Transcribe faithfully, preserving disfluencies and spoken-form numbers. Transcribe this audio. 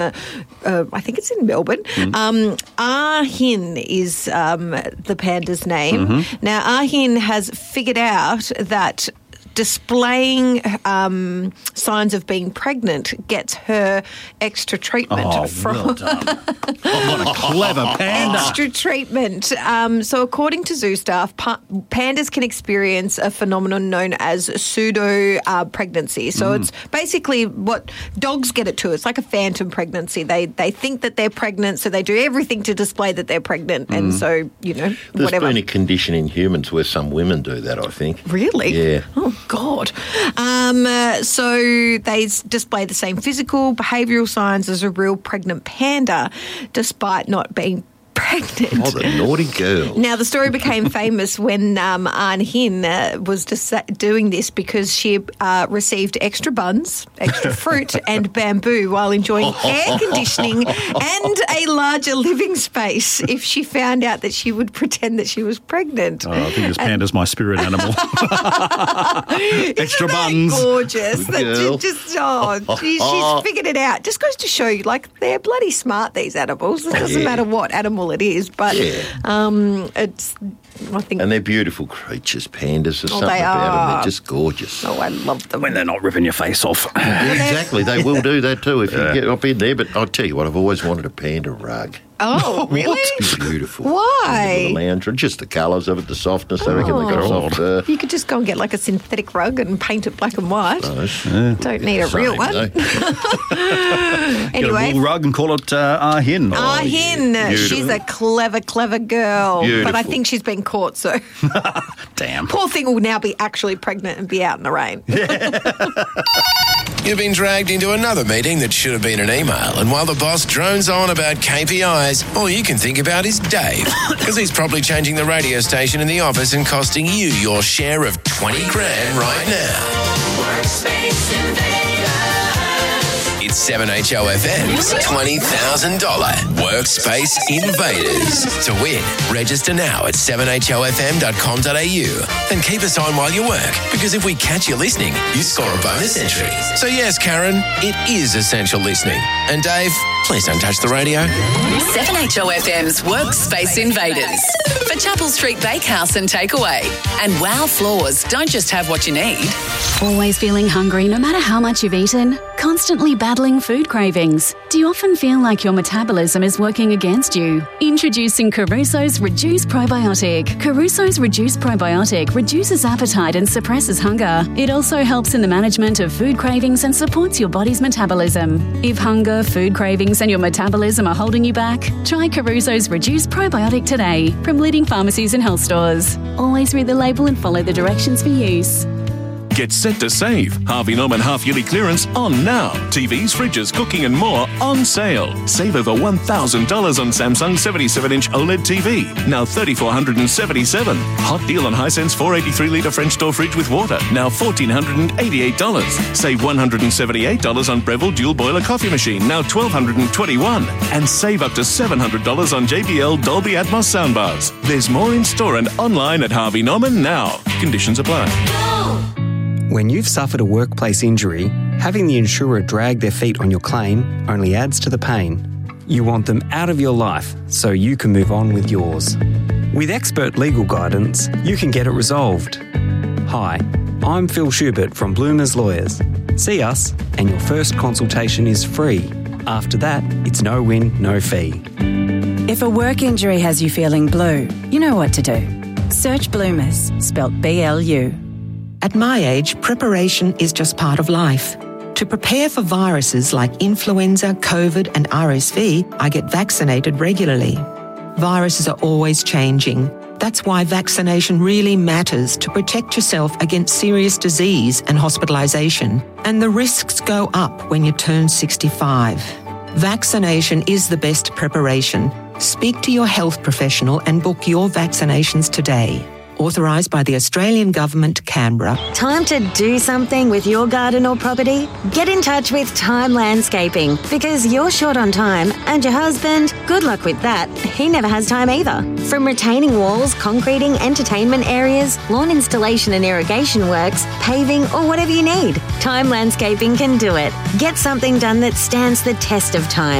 Uh, uh, I think it's in Melbourne. Mm. Um, Ah Hin is um, the panda's name. Mm-hmm. Now, Ah Hin has figured out that displaying um, signs of being pregnant gets her extra treatment. Oh, from well done. Oh, what a clever panda. Extra treatment. Um, so according to zoo staff, pa- pandas can experience a phenomenon known as pseudo-pregnancy. Uh, so mm. it's basically what dogs get it too. It's like a phantom pregnancy. They they think that they're pregnant, so they do everything to display that they're pregnant. Mm. And so, you know, There's whatever. There's been a condition in humans where some women do that, I think. Really? Yeah. Oh, God. Um, uh, so they s- display the same physical, behavioural signs as a real pregnant panda, despite not being pregnant. Oh, the naughty girl. Now, the story became famous when um, Ah Hin uh, was dis- doing this because she uh, received extra buns, extra fruit and bamboo while enjoying air conditioning and a larger living space if she found out that she would pretend that she was pregnant. Oh, I think this panda's my spirit animal. Extra Isn't that buns. gorgeous. That girl. she just, oh, she, she's figured it out. Just goes to show you, like, they're bloody smart, these animals. It doesn't Yeah. matter what animal it is, but Yeah. um, it's, I think... And they're beautiful creatures, pandas. There's Oh, something they about them. are. They're just gorgeous. Oh, I love them. When they're not ripping your face off. Yeah, exactly. They will do that too if you get up in there. But I'll tell you what, I've always wanted a panda rug. Oh, really? It's beautiful. Why? The lounge, and just the colours of it, the softness. I reckon they got soft fur. You could just go and get like a synthetic rug and paint it black and white. Nice. Don't need a real Same, one. though. Get a Anyway, wool rug and call it uh, Ah Hin. Ah Hin, Beautiful. she's a clever, clever girl. But I Beautiful. think she's been caught, so Damn. poor thing will now be actually pregnant and be out in the rain. You've been dragged into another meeting that should have been an email, and while the boss drones on about K P Is, all you can think about is Dave, because he's probably changing the radio station in the office and costing you your share of twenty grand right now. Workspace Invaders. It's seven H O F M's twenty thousand dollars Workspace Invaders. To win, register now at seven h o f m dot com dot a u and keep us on while you work, because if we catch you listening, you score a bonus entry. So yes, Karen, it is essential listening. And Dave, please don't touch the radio. seven H O F M's Workspace Invaders for Chapel Street Bakehouse and Takeaway. And Wow Floors don't just have what you need. Always feeling hungry no matter how much you've eaten? Constantly battling food cravings? Do you often feel like your metabolism is working against you? Introducing Caruso's Reduce Probiotic. Caruso's Reduce Probiotic reduces appetite and suppresses hunger. It also helps in the management of food cravings and supports your body's metabolism. If hunger, food cravings and your metabolism are holding you back, try Caruso's Reduce Probiotic today from leading pharmacies and health stores. Always read the label and follow the directions for use. Get set to save. Harvey Norman half-yearly clearance on now. T Vs, fridges, cooking and more on sale. Save over one thousand dollars on Samsung seventy-seven inch OLED T V. Now three thousand four hundred seventy-seven dollars. Hot deal on Hisense four hundred eighty-three litre French door fridge with water. Now one thousand four hundred eighty-eight dollars. Save one hundred seventy-eight dollars on Breville dual boiler coffee machine. Now one thousand two hundred twenty-one dollars. And save up to seven hundred dollars on J B L Dolby Atmos soundbars. There's more in store and online at Harvey Norman now. Conditions apply. When you've suffered a workplace injury, having the insurer drag their feet on your claim only adds to the pain. You want them out of your life so you can move on with yours. With expert legal guidance, you can get it resolved. Hi, I'm Phil Schubert from Bloomers Lawyers. See us and your first consultation is free. After that, it's no win, no fee. If a work injury has you feeling blue, you know what to do. Search Bloomers, spelt B L U. At my age, preparation is just part of life. To prepare for viruses like influenza, COVID and R S V, I get vaccinated regularly. Viruses are always changing. That's why vaccination really matters to protect yourself against serious disease and hospitalisation. And the risks go up when you turn sixty-five. Vaccination is the best preparation. Speak to your health professional and book your vaccinations today. Authorised by the Australian Government, Canberra. Time to do something with your garden or property? Get in touch with Time Landscaping because you're short on time and your husband, good luck with that, he never has time either. From retaining walls, concreting, entertainment areas, lawn installation and irrigation works, paving or whatever you need, Time Landscaping can do it. Get something done that stands the test of time.